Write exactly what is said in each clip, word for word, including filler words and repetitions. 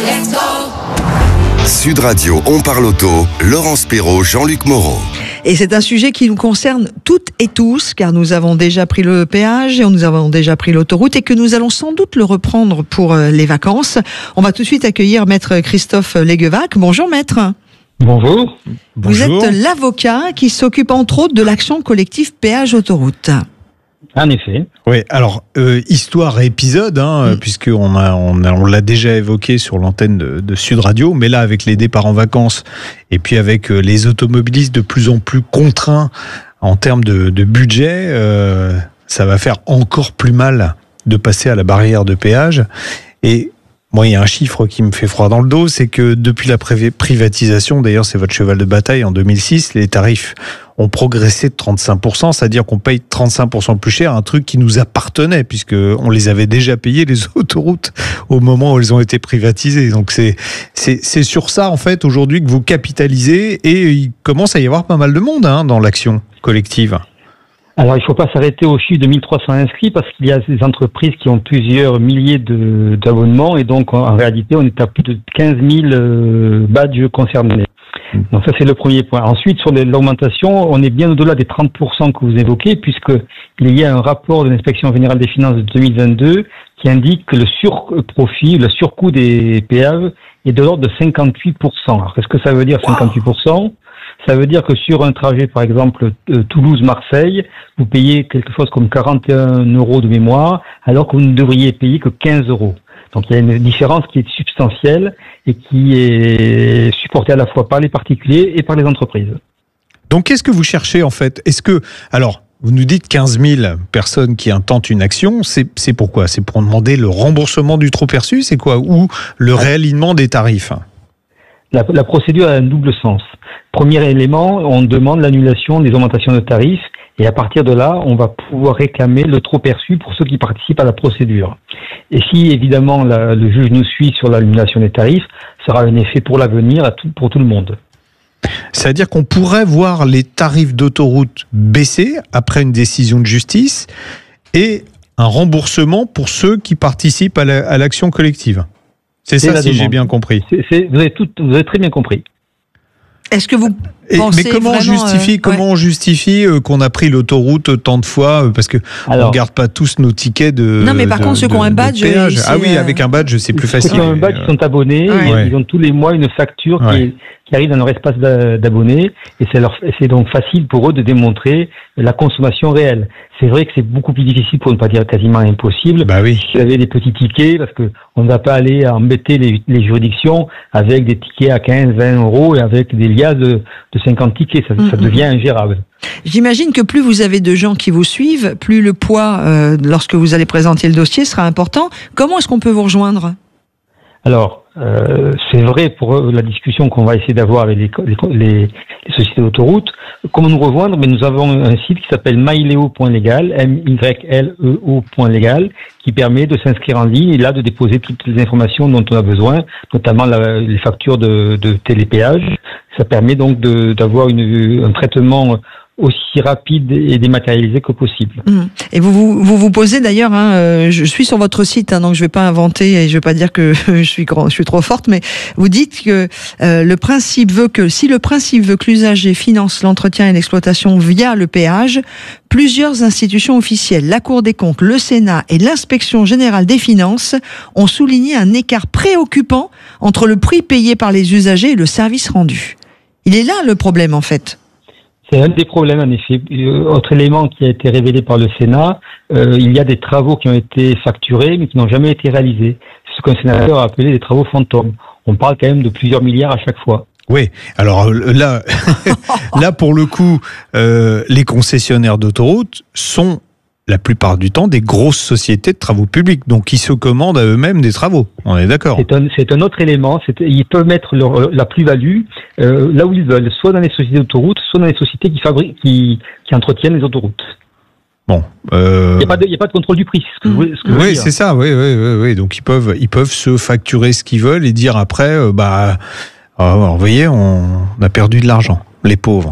Sud Radio, on parle auto, Laurence Perrault, Jean-Luc Moreau. Et c'est un sujet qui nous concerne toutes et tous, car nous avons déjà pris le péage et nous avons déjà pris l'autoroute et que nous allons sans doute le reprendre pour les vacances. On va tout de suite accueillir Maître Christophe Léguevac. Bonjour Maître. Bonjour. Vous êtes l'avocat qui s'occupe entre autres de l'action collective péage autoroute. En effet. Oui, alors, euh, histoire et épisode, hein, mm. puisqu'on a, on a, on l'a déjà évoqué sur l'antenne de, de Sud Radio, mais là, avec les départs en vacances et puis avec euh, les automobilistes de plus en plus contraints en termes de, de budget, euh, ça va faire encore plus mal de passer à la barrière de péage. Et moi, il y a un chiffre qui me fait froid dans le dos, c'est que depuis la privatisation, d'ailleurs, c'est votre cheval de bataille en deux mille six, les tarifs ont progressé de trente-cinq pour cent, c'est-à-dire qu'on paye trente-cinq pour cent plus cher un truc qui nous appartenait, puisqu'on les avait déjà payés, les autoroutes, au moment où elles ont été privatisées. Donc c'est, c'est, c'est sur ça, en fait, aujourd'hui, que vous capitalisez, et il commence à y avoir pas mal de monde hein, dans l'action collective. Alors, il ne faut pas s'arrêter au chiffre de mille trois cents inscrits parce qu'il y a des entreprises qui ont plusieurs milliers de, d'abonnements et donc, en, en réalité, on est à plus de quinze mille euh, badges concernés. Donc ça, c'est le premier point. Ensuite, sur l'augmentation, on est bien au-delà des trente pour cent que vous évoquez puisqu'il y a un rapport de l'inspection générale des finances de deux mille vingt-deux qui indique que le surprofit, le surcoût des péages est de l'ordre de cinquante-huit pour cent. Alors, qu'est-ce que ça veut dire, cinquante-huit pour cent ? Ça veut dire que sur un trajet, par exemple, Toulouse-Marseille, vous payez quelque chose comme quarante et un euros de mémoire, alors que vous ne devriez payer que quinze euros. Donc il y a une différence qui est substantielle et qui est supportée à la fois par les particuliers et par les entreprises. Donc qu'est-ce que vous cherchez en fait ? Est-ce que, alors, vous nous dites quinze mille personnes qui intentent une action, c'est, c'est pourquoi ? C'est pour demander le remboursement du trop perçu, c'est quoi ? Ou le réalignement des tarifs ? La, la procédure a un double sens. Premier élément, on demande l'annulation des augmentations de tarifs et à partir de là, on va pouvoir réclamer le trop perçu pour ceux qui participent à la procédure. Et si évidemment la, le juge nous suit sur l'annulation des tarifs, ça aura un effet pour l'avenir à tout, pour tout le monde. C'est-à-dire qu'on pourrait voir les tarifs d'autoroute baisser après une décision de justice et un remboursement pour ceux qui participent à, la, à l'action collective. C'est, c'est ça, si demande. J'ai bien compris. C'est, c'est, vous, avez tout, vous avez très bien compris. Est-ce que vous Et, pensez mais comment vraiment, on justifie, euh, comment ouais. on justifie euh, qu'on a pris l'autoroute tant de fois euh, parce que Alors, on regarde pas tous nos tickets de. Non, mais par de, contre, ceux de, qui ont un badge, péage. Ah oui, euh... avec un badge, c'est plus facile. Ceux qui ont un badge, ils sont abonnés. Ouais. Et ils ont tous les mois une facture ouais. qui, est, qui arrive dans leur espace d'abonnés et c'est, leur, c'est donc facile pour eux de démontrer la consommation réelle. C'est vrai que c'est beaucoup plus difficile, pour ne pas dire quasiment impossible. Bah oui. Si vous avez des petits tickets, parce que on ne va pas aller embêter les, les juridictions avec des tickets à quinze, vingt euros et avec des liasses de, de cinquante tickets. Ça, mm-hmm. ça devient ingérable. J'imagine que plus vous avez de gens qui vous suivent, plus le poids, euh, lorsque vous allez présenter le dossier, sera important. Comment est-ce qu'on peut vous rejoindre ? Alors, euh, c'est vrai pour la discussion qu'on va essayer d'avoir avec les, les, les sociétés d'autoroute. Comment nous rejoindre ? Mais nous avons un site qui s'appelle myleo point legal, M Y L E O point legal, qui permet de s'inscrire en ligne et là de déposer toutes les informations dont on a besoin, notamment la, les factures de, de télépéage. Ça permet donc de, d'avoir une, un traitement aussi rapide et dématérialisé que possible. Et vous vous, vous, vous posez d'ailleurs, hein, euh, je suis sur votre site, hein, donc je ne vais pas inventer et je ne vais pas dire que je suis grand, je suis trop forte, mais vous dites que euh, le principe veut que si le principe veut que l'usager finance l'entretien et l'exploitation via le péage, plusieurs institutions officielles, la Cour des comptes, le Sénat et l'Inspection générale des finances ont souligné un écart préoccupant entre le prix payé par les usagers et le service rendu. Il est là le problème en fait. C'est un des problèmes, en effet. Autre élément qui a été révélé par le Sénat, euh, il y a des travaux qui ont été facturés, mais qui n'ont jamais été réalisés. C'est ce qu'un sénateur a appelé des travaux fantômes. On parle quand même de plusieurs milliards à chaque fois. Oui, alors là, là pour le coup, euh, les concessionnaires d'autoroutes sont la plupart du temps des grosses sociétés de travaux publics, donc ils se commandent à eux-mêmes des travaux. On est d'accord. C'est un, c'est un autre élément. C'est, ils peuvent mettre leur, la plus-value euh, là où ils veulent, soit dans les sociétés d'autoroutes, soit dans les sociétés qui fabriquent, qui, qui entretiennent les autoroutes. Bon, euh... il n'y a, a pas de contrôle du prix. C'est ce que je, ce que je oui, veux dire. c'est ça. Oui, oui, oui, oui. Donc ils peuvent, ils peuvent se facturer ce qu'ils veulent et dire après, euh, bah, euh, vous voyez, on a perdu de l'argent, les pauvres.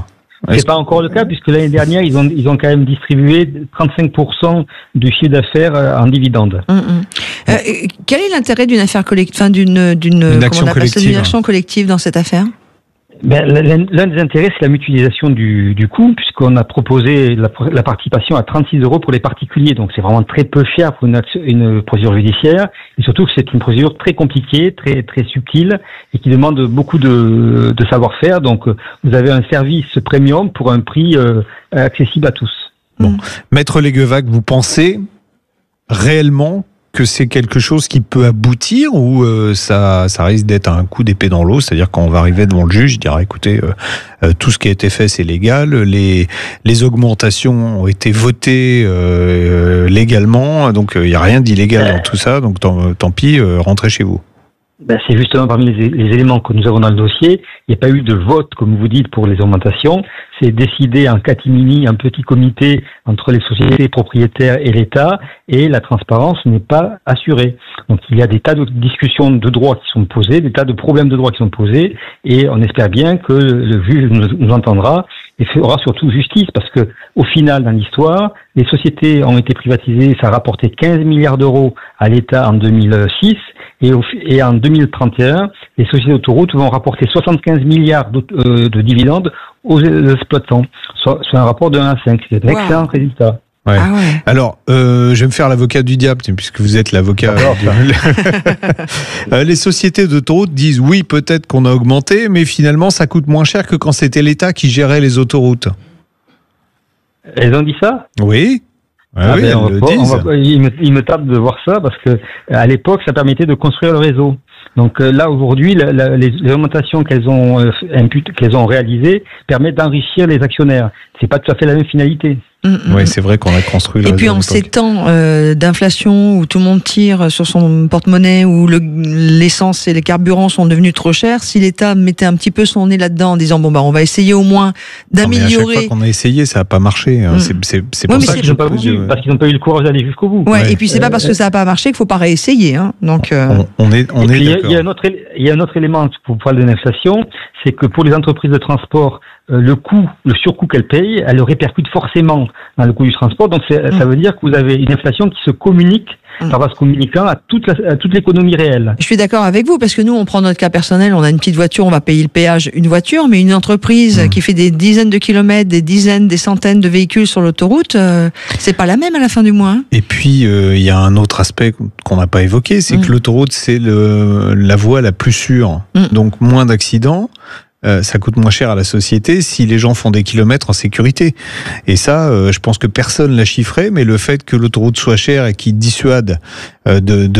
C'est Est-ce pas encore le cas puisque l'année dernière ils ont ils ont quand même distribué trente-cinq pour cent du chiffre d'affaires en dividendes. Hum, hum. Euh, quel est l'intérêt d'une affaire collective, enfin d'une d'une Une comment action on appelle ça, collective. d'une action collective dans cette affaire? Ben, l'un l'un des intérêts, c'est la mutualisation du, du coût, puisqu'on a proposé la, la participation à trente-six euros pour les particuliers. Donc, c'est vraiment très peu cher pour une, action, une procédure judiciaire. Et surtout que c'est une procédure très compliquée, très très subtile, et qui demande beaucoup de, de savoir-faire. Donc, vous avez un service premium pour un prix euh, accessible à tous. Bon. Maître Léguevac, vous pensez réellement que c'est quelque chose qui peut aboutir ou euh, ça, ça risque d'être un coup d'épée dans l'eau, c'est-à-dire quand on va arriver devant le juge, il dira écoutez, euh, euh, tout ce qui a été fait c'est légal, les, les augmentations ont été votées euh, légalement, donc il euh, n'y a rien d'illégal dans tout ça, donc tant, tant pis, euh, rentrez chez vous. Ben, c'est justement parmi les, les éléments que nous avons dans le dossier. Il n'y a pas eu de vote, comme vous dites, pour les augmentations. C'est décidé en catimini, un petit comité entre les sociétés propriétaires et l'État, et la transparence n'est pas assurée. Donc il y a des tas de discussions de droit qui sont posées, des tas de problèmes de droit qui sont posés, et on espère bien que le juge nous, nous entendra et fera surtout justice, parce que au final, dans l'histoire, les sociétés ont été privatisées, ça a rapporté quinze milliards d'euros à l'État en deux mille six, et, au, et en deux mille trente et un, les sociétés d'autoroutes vont rapporter soixante-quinze milliards de, euh, de dividendes aux exploitants, soit, soit un rapport de un à cinq. C'est un wow. excellent résultat. Ouais. Ah ouais. Alors, euh, je vais me faire l'avocat du diable, puisque vous êtes l'avocat. Du... les sociétés d'autoroutes disent oui, peut-être qu'on a augmenté, mais finalement, ça coûte moins cher que quand c'était l'État qui gérait les autoroutes. Elles ont dit ça ? Oui. Ah ah oui, ben elles on le va, disent. on va, il, me, il me tarde de voir ça parce que à l'époque, ça permettait de construire le réseau. Donc euh, là, aujourd'hui, la, la, les, les augmentations qu'elles ont euh, impute, qu'elles ont réalisées permettent d'enrichir les actionnaires. C'est pas tout à fait la même finalité. Mmh, oui, c'est vrai qu'on a construit le Et puis réseau en ces temps euh, d'inflation où tout le monde tire sur son porte-monnaie, où le, l'essence et les carburants sont devenus trop chers, si l'État mettait un petit peu son nez là-dedans en disant bon bah on va essayer au moins d'améliorer. Non, mais à chaque fois qu'on a essayé, ça n'a pas marché. Hein. Mmh. C'est, c'est, c'est pour oui, ça c'est qu'ils n'ont pas voulu, parce qu'ils n'ont pas eu le courage d'aller jusqu'au bout. Ouais, ouais. Et puis c'est euh, pas parce que ça n'a pas marché qu'il faut pas réessayer. Hein. Donc euh... on, on est, on est il y, d'accord. y a un autre, il y a un autre élément pour parler de l'inflation, c'est que pour les entreprises de transport, euh, le coût, le surcoût qu'elles payent, elle le répercute forcément dans le coût du transport. Donc c'est, mmh. ça veut dire que vous avez une inflation qui se communique mmh. par vase communicant à toute, la, à toute l'économie réelle. Je suis d'accord avec vous parce que nous, on prend notre cas personnel, on a une petite voiture, on va payer le péage une voiture, mais une entreprise mmh. qui fait des dizaines de kilomètres, des dizaines, des centaines de véhicules sur l'autoroute, euh, c'est pas la même à la fin du mois. Hein. Et puis il euh, y a un autre aspect qu'on n'a pas évoqué, c'est mmh. que l'autoroute c'est le, la voie la plus sûre, mmh. donc moins d'accidents. Euh, ça coûte moins cher à la société si les gens font des kilomètres en sécurité. Et ça, euh, je pense que personne l'a chiffré, mais le fait que l'autoroute soit chère et qu'il dissuade euh, de, de